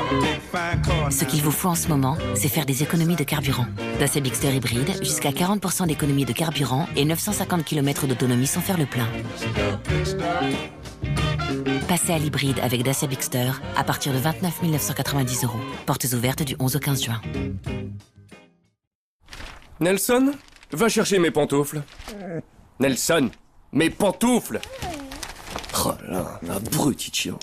Ce qu'il vous faut en ce moment, c'est faire des économies de carburant. Dacia Bigster hybride, jusqu'à 40% d'économie de carburant et 950 km d'autonomie sans faire le plein. Passez à l'hybride avec Dacia Bigster à partir de 29 990 €. Portes ouvertes du 11 au 15 juin. Nelson, va chercher mes pantoufles. Nelson, mes pantoufles! Oh là, abruti de chien.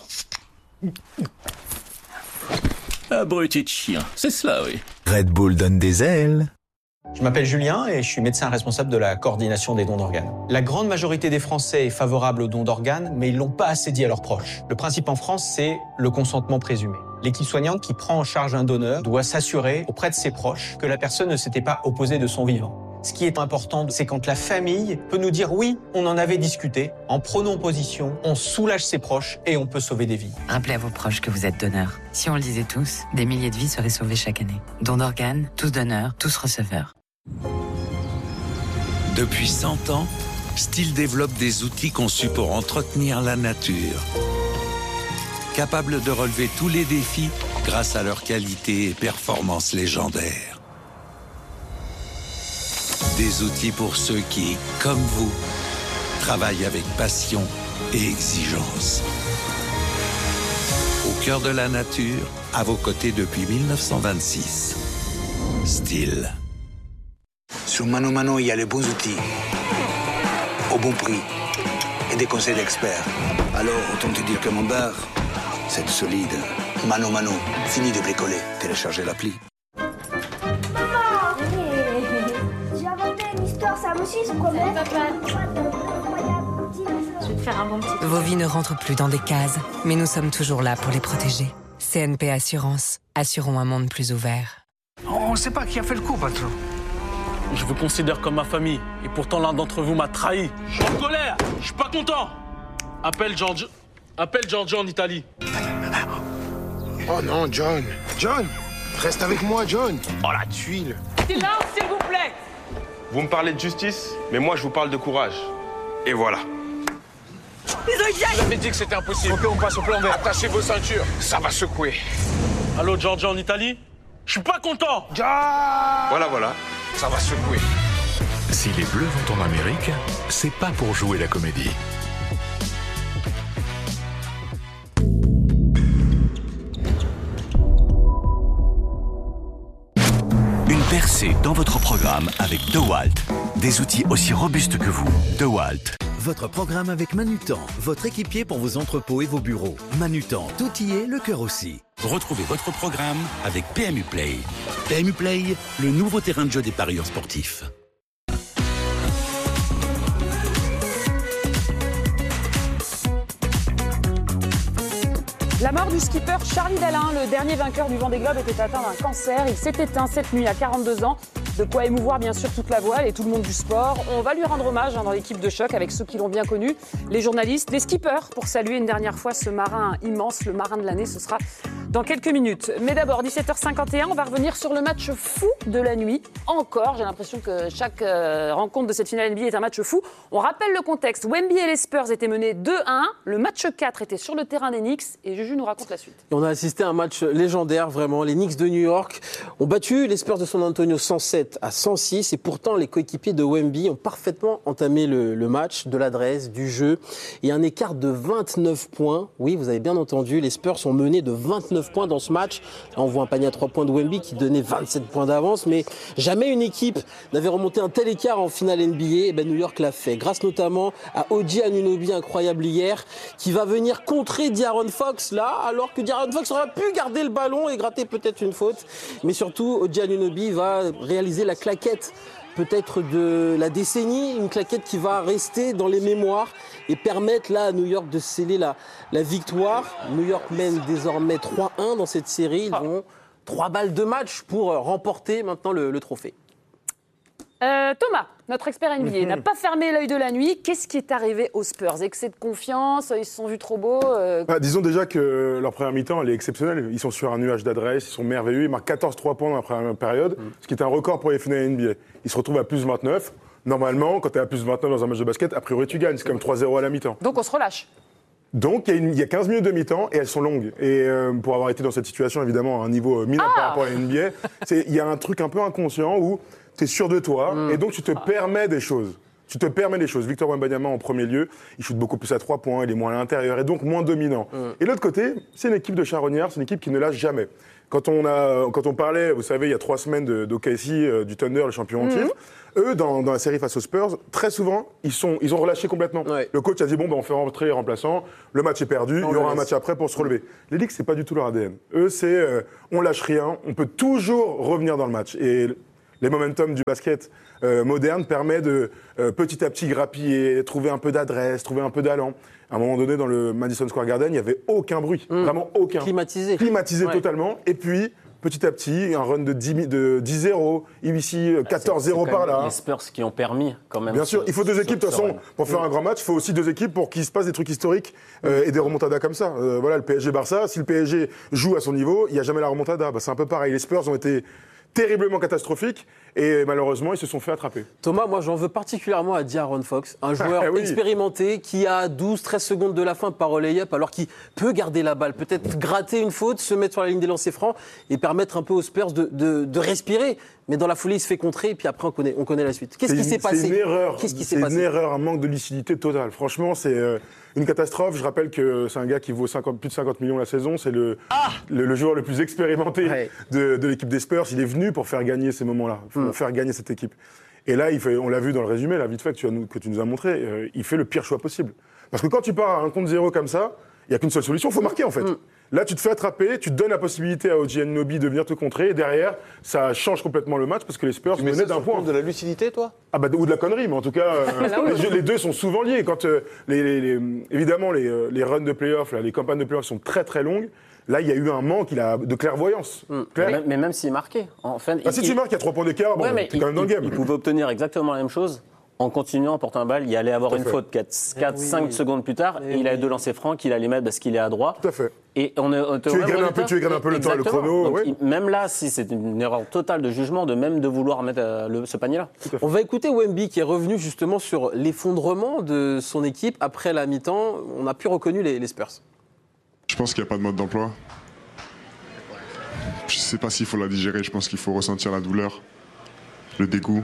Abruti de chien, c'est cela, oui. Red Bull donne des ailes. Je m'appelle Julien et je suis médecin responsable de la coordination des dons d'organes. La grande majorité des Français est favorable aux dons d'organes, mais ils l'ont pas assez dit à leurs proches. Le principe en France, c'est le consentement présumé. L'équipe soignante qui prend en charge un donneur doit s'assurer auprès de ses proches que la personne ne s'était pas opposée de son vivant. Ce qui est important, c'est quand la famille peut nous dire oui, on en avait discuté. En prenant position, on soulage ses proches et on peut sauver des vies. Rappelez à vos proches que vous êtes donneur. Si on le disait tous, des milliers de vies seraient sauvées chaque année. Don d'organes, tous donneurs, tous receveurs. Depuis 100 ans, Stihl développe des outils conçus pour entretenir la nature. Capables de relever tous les défis grâce à leur qualité et performance légendaires. Des outils pour ceux qui, comme vous, travaillent avec passion et exigence. Au cœur de la nature, à vos côtés depuis 1926. Stihl. Sur Mano Mano, il y a les bons outils, au bon prix, et des conseils d'experts. Alors, autant te dire que mon bar, c'est solide. Mano Mano, fini de bricoler. Téléchargez l'appli. J'ai inventé une histoire, ça aussi, je promets. Je vais te faire un bon petit... Vos vies ne rentrent plus dans des cases, mais nous sommes toujours là pour les protéger. CNP Assurance. Assurons un monde plus ouvert. On ne sait pas qui a fait le coup, patron. Je vous considère comme ma famille, et pourtant l'un d'entre vous m'a trahi. Je suis en colère, je suis pas content. Appelle Giorgio en Italie. Oh non, John. John, reste avec moi, John. Oh, la tuile. Silence, s'il vous plaît. Vous me parlez de justice, mais moi je vous parle de courage. Et voilà. Vous avez dit que c'était impossible. Ok, on passe au plan B. Attachez vos ceintures, ça va secouer. Allô, Giorgio en Italie? Je suis pas content. Voilà, ça va secouer. Si les Bleus vont en Amérique, c'est pas pour jouer la comédie. Une percée dans votre programme avec DeWalt. Des outils aussi robustes que vous. DeWalt. Votre programme avec Manutan, votre équipier pour vos entrepôts et vos bureaux. Manutan, tout y est, le cœur aussi. Retrouvez votre programme avec PMU Play. PMU Play, le nouveau terrain de jeu des parieurs sportifs. La mort du skipper Charlie Dalin, le dernier vainqueur du Vendée Globe, était atteint d'un cancer. Il s'est éteint cette nuit à 42 ans. De quoi émouvoir bien sûr toute la voile et tout le monde du sport. On va lui rendre hommage dans l'équipe de choc avec ceux qui l'ont bien connu, les journalistes, les skippers, pour saluer une dernière fois ce marin immense, le marin de l'année. Ce sera dans quelques minutes. Mais d'abord, 17h51, on va revenir sur le match fou de la nuit. Encore, j'ai l'impression que chaque rencontre de cette finale NBA est un match fou. On rappelle le contexte. Wemby et les Spurs étaient menés 2-1. Le match 4 était sur le terrain des Knicks et Juju nous raconte la suite. Et on a assisté à un match légendaire, vraiment. Les Knicks de New York ont battu les Spurs de San Antonio 107 à 106 et pourtant les coéquipiers de Wemby ont parfaitement entamé le match, de l'adresse, du jeu et un écart de 29 points. Oui, vous avez bien entendu, les Spurs sont menés de 29 points dans ce match. Là, on voit un panier à 3 points de Wemby qui donnait 27 points d'avance, mais jamais une équipe n'avait remonté un tel écart en finale NBA. Et ben New York l'a fait, grâce notamment à OG Anunoby, incroyable hier, qui va venir contrer De'Aaron Fox là, alors que De'Aaron Fox aurait pu garder le ballon et gratter peut-être une faute. Mais surtout, OG Anunoby va réaliser la claquette peut-être de la décennie, une claquette qui va rester dans les mémoires et permettre là à New York de sceller la victoire. New York mène désormais 3-1 dans cette série. Ils ont 3 balles de match pour remporter maintenant le trophée. Thomas, notre expert NBA, n'a pas fermé l'œil de la nuit. Qu'est-ce qui est arrivé aux Spurs? Excès de confiance, ils se sont vus trop beaux Disons déjà que leur première mi-temps, elle est exceptionnelle. Ils sont sur un nuage d'adresse, ils sont merveilleux. Ils marquent 14-3 points dans la première période, ce qui est un record pour les finales NBA. Ils se retrouvent à plus 29. Normalement, quand tu es à plus 29 dans un match de basket, a priori tu gagnes. C'est comme 3-0 à la mi-temps. Donc on se relâche. Donc, il y a 15 minutes de mi-temps et elles sont longues. Et pour avoir été dans cette situation, évidemment, à un niveau minable par rapport à la NBA, il y a un truc un peu inconscient où tu es sûr de toi et donc tu te permets des choses. Victor Wembanyama en premier lieu, il shoot beaucoup plus à 3 points, il est moins à l'intérieur et donc moins dominant. Et de l'autre côté, c'est une équipe de charognards, c'est une équipe qui ne lâche jamais. Quand on parlait, vous savez, il y a 3 semaines d'OKC, du Thunder, le champion en titre, eux, dans la série face aux Spurs, très souvent, ils ont relâché complètement. Ouais. Le coach a dit, on fait rentrer les remplaçants, le match est perdu, il y aura un match après pour se relever. Les Knicks, c'est pas du tout leur ADN. Eux, c'est on lâche rien, on peut toujours revenir dans le match. Et les momentum du basket moderne permet de petit à petit grappiller, trouver un peu d'adresse, trouver un peu d'allant. À un moment donné, dans le Madison Square Garden, il n'y avait aucun bruit, vraiment aucun. Climatisé totalement. Et puis, petit à petit, un run de 10-0, ici 14-0 par là. Les Spurs qui ont permis quand même. Bien sûr, il faut 2 équipes. De toute façon, pour faire un grand match, il faut aussi 2 équipes pour qu'il se passe des trucs historiques et des remontadas comme ça. Voilà, le PSG-Barça, si le PSG joue à son niveau, il n'y a jamais la remontada. C'est un peu pareil. Les Spurs ont été terriblement catastrophiques et malheureusement ils se sont fait attraper. Thomas, moi j'en veux particulièrement à De'Aaron Fox, un joueur expérimenté qui a 12-13 secondes de la fin par lay-up alors qu'il peut garder la balle, peut-être gratter une faute, se mettre sur la ligne des lancers francs et permettre un peu aux Spurs de respirer. Mais dans la folie, il se fait contrer et puis après on connaît la suite. Qu'est-ce qui s'est passé ? C'est une erreur. C'est une erreur, un manque de lucidité totale. Franchement, c'est une catastrophe. Je rappelle que c'est un gars qui vaut plus de 50 millions la saison. C'est le joueur le plus expérimenté de l'équipe des Spurs. Il est venu pour faire gagner ces moments-là, pour faire gagner cette équipe. Et là, on l'a vu dans le résumé, là, vite fait, que tu nous as montré, il fait le pire choix possible. Parce que quand tu pars à un compte 0 comme ça, il n'y a qu'une seule solution, il faut marquer en fait. Là, tu te fais attraper, tu te donnes la possibilité à OG Anunoby de venir te contrer, et derrière, ça change complètement le match parce que les Spurs menaient d'un point. De la lucidité, toi ? Ou de la connerie, mais en tout cas, les deux sont souvent liés. Quand évidemment les runs de playoffs, les campagnes de playoffs sont très très longues. Là, il y a eu un manque de clairvoyance. Mais même s'il marquait, en fait. Si tu marques, il y a 3 points d'écart, t'es quand même dans le game. Il pouvait obtenir exactement la même chose. En continuant en portant un balle, il allait avoir une faute 4-5 secondes plus tard et il avait 2 lancers francs qu'il allait mettre parce qu'il est à droit. Tout à fait. Et tu égrènes un peu le temps, le chrono. Donc, même là, si c'est une erreur totale de jugement de vouloir mettre ce panier-là. On va écouter Wemby qui est revenu justement sur l'effondrement de son équipe après la mi-temps. On n'a plus reconnu les Spurs. Je pense qu'il n'y a pas de mode d'emploi. Je ne sais pas s'il faut la digérer. Je pense qu'il faut ressentir la douleur, le dégoût.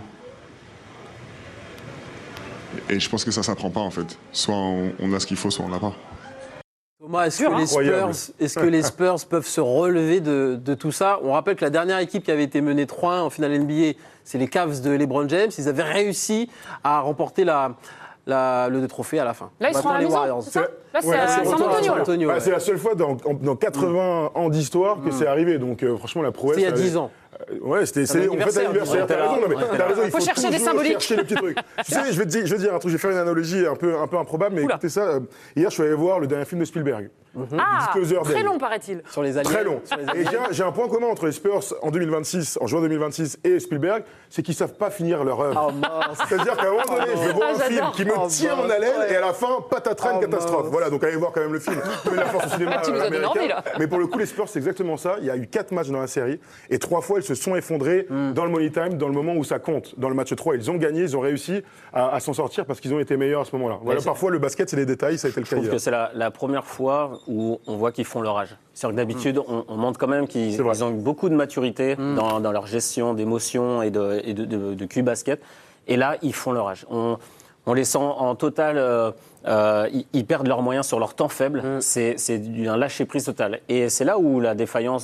Et je pense que ça ne s'apprend pas en fait. Soit on a ce qu'il faut, soit on n'a pas. Thomas, est-ce que les Spurs peuvent se relever de tout ça ? On rappelle que la dernière équipe qui avait été menée 3-1 en finale NBA, c'est les Cavs de LeBron James. Ils avaient réussi à remporter le trophée à la fin. Là, ils seront à la maison, c'est ça ? Là, c'est à San Antonio. C'est la seule fois dans 80 ans d'histoire que c'est arrivé. Donc, franchement, la prouesse... C'est il y a 10 ans. Ouais, on fait l'anniversaire. T'as raison, il faut chercher des symboliques. Chercher les petits trucs. Tu sais, je vais te dire un truc, je vais faire une analogie un peu improbable, mais écoutez ça. Hier, je suis allé voir le dernier film de Spielberg. Très long, paraît-il. Sur les aliens. Très long. Et j'ai un point commun entre les Spurs en juin 2026 et Spielberg, c'est qu'ils savent pas finir leur œuvre. C'est-à-dire qu'à un moment donné, je vais voir un film qui me tient en haleine et à la fin, patatras, une catastrophe. Voilà, donc allez voir quand même le film. La force au cinéma américain. Mais pour le coup, les Spurs, c'est exactement ça. Il y a eu 4 matchs dans la série et 3 fois, ils se sont effondrés dans le money time, dans le moment où ça compte. Dans le match 3, ils ont gagné, ils ont réussi à s'en sortir parce qu'ils ont été meilleurs à ce moment-là. Voilà, parfois, le basket, c'est les détails, ça a été le cas hier. Je trouve que c'est la première fois où on voit qu'ils font leur âge. C'est-à-dire que d'habitude, on montre quand même qu'ils ont beaucoup de maturité dans leur gestion d'émotions et de cul basket. Et là, ils font leur âge. On les sent en total... ils perdent leurs moyens sur leur temps faible. C'est un lâcher-prise total. Et c'est là où la défaillance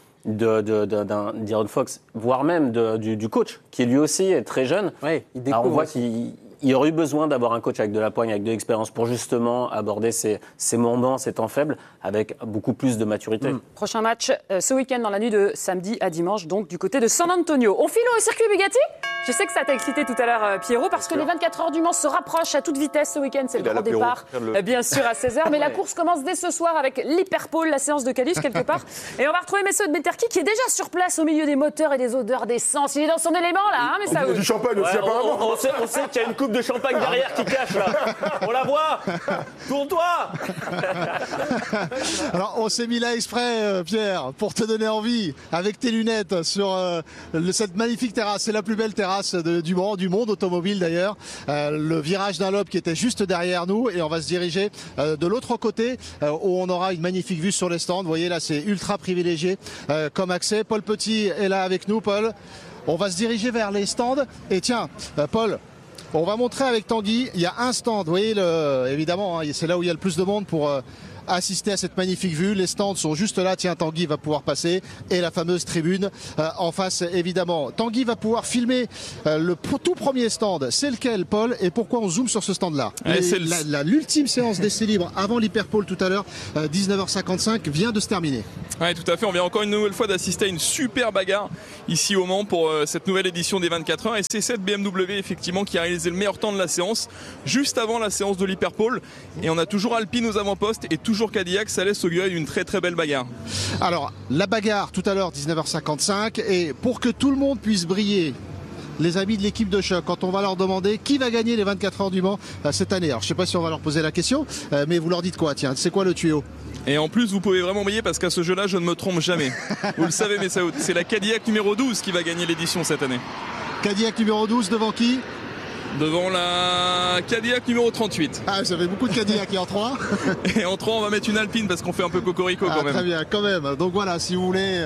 d'un De'Aaron Fox, voire même du coach, qui lui aussi est très jeune, on voit qu'il aurait eu besoin d'avoir un coach avec de la poigne, avec de l'expérience pour justement aborder ces moments, ces temps faibles, avec beaucoup plus de maturité. Prochain match ce week-end dans la nuit de samedi à dimanche, donc du côté de San Antonio. On file au circuit Bugatti ? Je sais que ça t'a excité tout à l'heure, Pierrot, parce que les 24 heures du Mans se rapprochent à toute vitesse ce week-end. C'est le grand départ, bien sûr, à 16h. Mais la course commence dès ce soir avec l'Hyperpole, la séance de qualif quelque part. Et on va retrouver Messieurs de Beterki qui est déjà sur place au milieu des moteurs et des odeurs d'essence. Il est dans son élément, là, hein, mais ça... Il y a du champagne aussi, apparemment. On sait qu'il y a une coupe de champagne derrière qui cache, là. On la voit. Tourne-toi. Alors, on s'est mis là exprès, Pierre, pour te donner envie, avec tes lunettes, sur cette magnifique terrasse. C'est la plus belle terrasse race du monde automobile d'ailleurs. Le virage Dunlop qui était juste derrière nous et on va se diriger de l'autre côté où on aura une magnifique vue sur les stands. Vous voyez là, c'est ultra privilégié comme accès. Paul Petit est là avec nous. Paul, on va se diriger vers les stands et tiens, Paul, on va montrer avec Tanguy, il y a un stand, vous voyez, évidemment, c'est là où il y a le plus de monde pour assister à cette magnifique vue. Les stands sont juste là, tiens, Tanguy va pouvoir passer, et la fameuse tribune en face, évidemment. Tanguy va pouvoir filmer le tout premier stand. C'est lequel, Paul, et pourquoi on zoome sur ce stand-là? L'ultime séance d'essai libre avant l'Hyperpole tout à l'heure, 19h55, vient de se terminer. Oui, tout à fait. On vient encore une nouvelle fois d'assister à une super bagarre ici au Mans pour cette nouvelle édition des 24 heures. Et c'est cette BMW, effectivement, qui a réalisé le meilleur temps de la séance, juste avant la séance de l'Hyperpole. Et on a toujours Alpine aux avant-postes et toujours Cadillac. Ça laisse augurer d'une très très belle bagarre. Alors, la bagarre tout à l'heure, 19h55. Et pour que tout le monde puisse briller, les amis de l'équipe de choc, quand on va leur demander qui va gagner les 24 heures du Mans cette année. Alors, je ne sais pas si on va leur poser la question, mais vous leur dites quoi? Tiens, c'est quoi le tuyau? Et en plus, vous pouvez vraiment briller parce qu'à ce jeu-là, je ne me trompe jamais. Vous le savez, Messaoud, c'est la Cadillac numéro 12 qui va gagner l'édition cette année. Cadillac numéro 12 devant qui? Devant la Cadillac numéro 38. Ah, vous avez beaucoup de Cadillac. Et en 3? Et en 3, on va mettre une Alpine parce qu'on fait un peu cocorico quand même. Très bien, quand même. Donc voilà, si vous voulez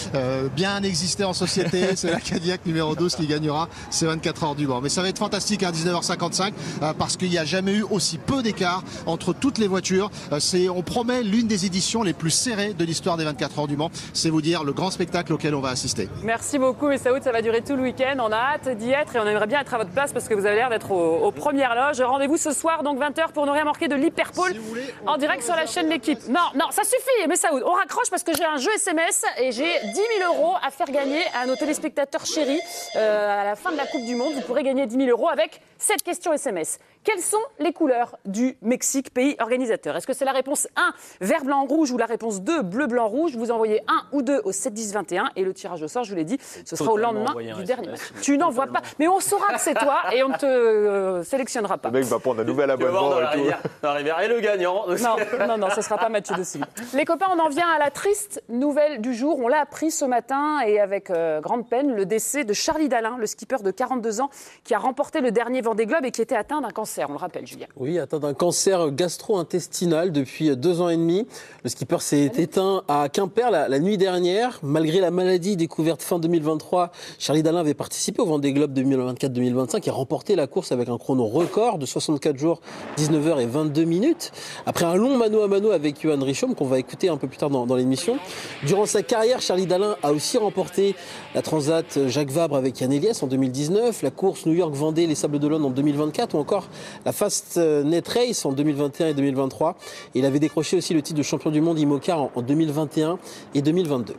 bien exister en société, c'est la Cadillac numéro 12 qui gagnera ces 24 heures du Mans. Mais ça va être fantastique à 19h55 parce qu'il n'y a jamais eu aussi peu d'écart entre toutes les voitures. On promet l'une des éditions les plus serrées de l'histoire des 24 heures du Mans. C'est vous dire le grand spectacle auquel on va assister. Merci beaucoup, Messaoud. Ça va durer tout le week-end. On a hâte d'y être et on aimerait bien être à votre place parce que vous avez l'air d'être aux premières loges. Rendez-vous ce soir, donc 20h, pour nous remorquer de l'Hyperpole en direct sur la chaîne L'équipe. Non, ça suffit, Messaoud. On raccroche parce que j'ai un jeu SMS et j'ai 10 000 € à faire gagner à nos téléspectateurs chéris. À la fin de la Coupe du Monde, vous pourrez gagner 10 000 € avec cette question SMS. Quelles sont les couleurs du Mexique, pays organisateur? Est-ce que c'est la réponse 1, vert, blanc, rouge, ou la réponse 2, bleu, blanc, rouge? Vous envoyez 1 ou 2 au 7 10 21 et le tirage au sort, je vous l'ai dit, ce sera au lendemain du dernier match. Tu n'en vois pas, mais on saura que c'est toi et on ne te sélectionnera pas. Le mec va prendre un nouvel abonnement dans et la rivière. Et le gagnant. Non, ce ne sera pas Mathieu de Silva. Les copains, on en vient à la triste nouvelle du jour. On l'a appris ce matin et avec grande peine, le décès de Charlie Dalin, le skipper de 42 ans qui a remporté le dernier Vendée Globe et qui était atteint d'un cancer, on le rappelle, Julien. Oui, atteint d'un cancer gastro-intestinal depuis 2 ans et demi. Le skipper s'est éteint à Quimper la nuit dernière. Malgré la maladie découverte fin 2023, Charlie Dalin avait participé au Vendée Globe 2024-2025 et remporté la course avec un chrono record de 64 jours, 19 heures et 22 minutes. Après un long mano à mano avec Johan Richomme, qu'on va écouter un peu plus tard dans l'émission. Durant sa carrière, Charlie Dalin a aussi remporté la Transat Jacques Vabre avec Yann Eliès en 2019, la course New York-Vendée, les Sables d'Olonne en 2024 ou encore la Fastnet Race en 2021 et 2023. Et il avait décroché aussi le titre de champion du monde IMOCAR en 2021 et 2022.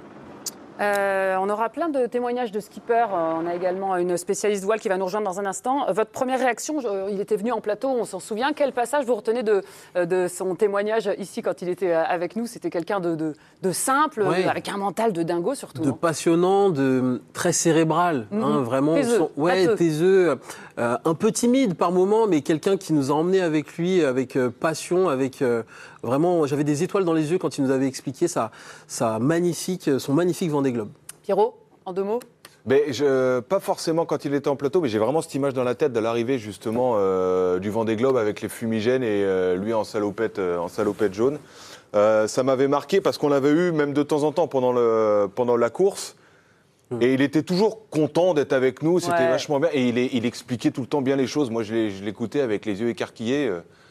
On aura plein de témoignages de skippers. On a également une spécialiste voile qui va nous rejoindre dans un instant. Votre première réaction, il était venu en plateau, on s'en souvient. Quel passage vous retenez de son témoignage ici quand il était avec nous? C'était quelqu'un de simple, avec un mental de dingo surtout. De passionnant, de très cérébral, vraiment. Taiseux, un peu timide par moments, mais quelqu'un qui nous a emmenés avec lui, avec passion, avec... Vraiment, j'avais des étoiles dans les yeux quand il nous avait expliqué son magnifique Vendée Globe. Pierrot, en 2 mots? Pas forcément quand il était en plateau, mais j'ai vraiment cette image dans la tête de l'arrivée justement du Vendée Globe avec les fumigènes et lui en salopette jaune. Ça m'avait marqué parce qu'on l'avait eu même de temps en temps pendant la course. Et il était toujours content d'être avec nous, c'était vachement bien. Et il expliquait tout le temps bien les choses. Moi, je l'écoutais avec les yeux écarquillés.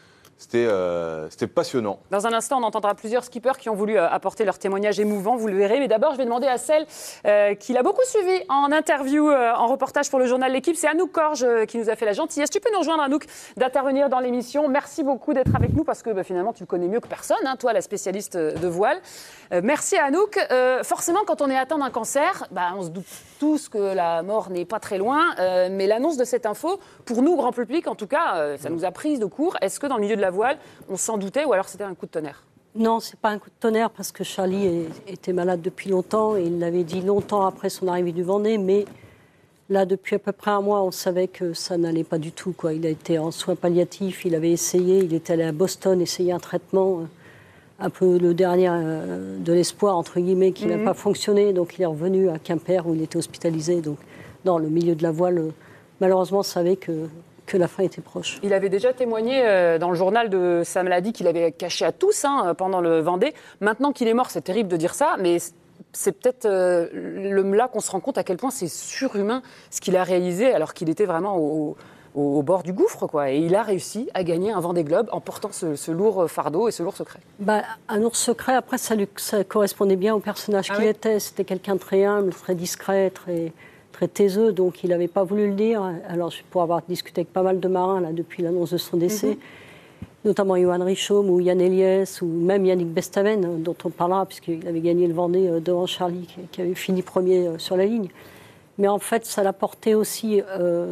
C'était passionnant. Dans un instant, on entendra plusieurs skippers qui ont voulu apporter leur témoignage émouvant, vous le verrez. Mais d'abord, je vais demander à celle qui l'a beaucoup suivi en interview, en reportage pour le journal L'Équipe. C'est Anouk Korge qui nous a fait la gentillesse. Tu peux nous rejoindre, Anouk, d'intervenir dans l'émission. Merci beaucoup d'être avec nous parce que finalement, tu connais mieux que personne, toi, la spécialiste de voile. Merci Anouk. Forcément, quand on est atteint d'un cancer, on se doute tous que la mort n'est pas très loin. Mais l'annonce de cette info, pour nous, grand public, en tout cas, ça nous a pris de court. Est-ce que dans le milieu de la voile, on s'en doutait ou alors c'était un coup de tonnerre? Non, c'est pas un coup de tonnerre parce que Charlie était malade depuis longtemps et il l'avait dit longtemps après son arrivée du Vendée, mais là, depuis à peu près un mois, on savait que ça n'allait pas du tout, quoi. Il a été en soins palliatifs, il avait essayé, il est allé à Boston essayer un traitement, un peu le dernier de l'espoir, entre guillemets, qui n'a pas fonctionné, donc il est revenu à Quimper où il était hospitalisé. Donc, dans le milieu de la voile, malheureusement savait que la fin était proche. Il avait déjà témoigné dans le journal de sa maladie qu'il avait caché à tous pendant le Vendée. Maintenant qu'il est mort, c'est terrible de dire ça, mais c'est peut-être là qu'on se rend compte à quel point c'est surhumain ce qu'il a réalisé alors qu'il était vraiment au bord du gouffre, quoi. Et il a réussi à gagner un Vendée Globe en portant ce lourd fardeau et ce lourd secret. Un lourd secret, après, ça correspondait bien au personnage qu'il était. C'était quelqu'un de très humble, très discret, très taiseux, donc il n'avait pas voulu le dire. Alors, pour avoir discuté avec pas mal de marins là, depuis l'annonce de son décès, notamment Johan Richomme ou Yann Eliès ou même Yannick Bestaven, dont on parlera, puisqu'il avait gagné le Vendée devant Charlie, qui avait fini premier sur la ligne. Mais en fait, ça l'a porté aussi